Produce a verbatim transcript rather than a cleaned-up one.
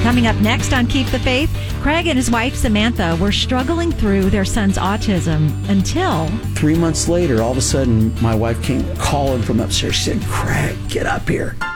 Coming up next on Keep the Faith, Craig and his wife Samantha were struggling through their son's autism until... Three months later, all of a sudden, my wife came calling from upstairs. She said, Craig, get up here.